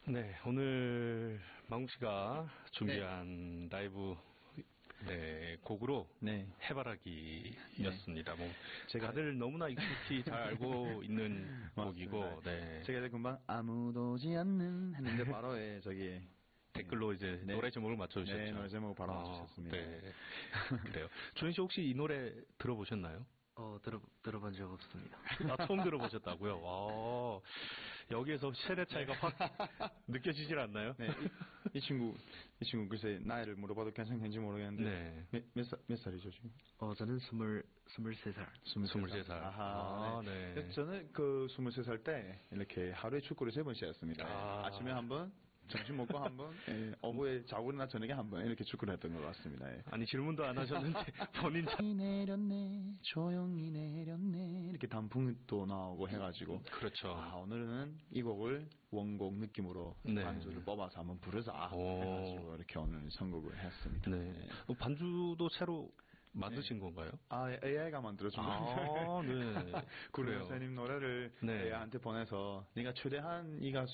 네, 오늘 망국 씨가 준비한 라이브 곡으로 해바라기였습니다. 뭐 다들 너무나 익숙히 잘 알고 있는 곡이고, 제가 금방 아무도 오지 않는 했는데 바로 저기 댓글로 이제 노래 제목을 맞춰주셨죠. 네, 노래 제목을 바로 맞추셨습니다. 네, 그래요. 조현 씨 혹시 이 노래 들어보셨나요? 들어본 적 없습니다. 처음 들어보셨다고요? 와, 여기에서 세대 차이가 확 느껴지질 않나요? 네, 이 친구 글쎄 나이를 물어봐도 괜찮은지 모르겠는데 몇 살이죠 지금? 저는 23살. 23살. 아하. 네. 저는 그 23살 때 이렇게 하루에 축구를 3번씩 했습니다. 아침에 한 번, 점심 먹고 한 번, 오후에 자고 일어나 저녁에 한 번 이렇게 축구를 했던 것 같습니다. 아니 질문도 안 하셨는데 본인 내렸네 조용히 내렸네 이렇게 단풍도 나오고 해가지고 그렇죠. 오늘은 이 곡을 원곡 느낌으로 반주를 뽑아서 한번 부르자 해가지고 이렇게 오늘 선곡을 했습니다. 반주도 새로 만드신 건가요? AI가 만들어준 겁니다. 네. 구름 선생님 노래를 AI한테 보내서 네가 최대한 이 가수